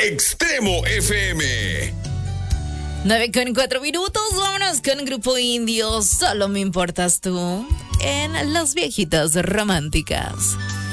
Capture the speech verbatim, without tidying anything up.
Extremo F M. nueve con cuatro minutos, vámonos con Grupo Indio, Solo me importas tú, en Las Viejitas Románticas.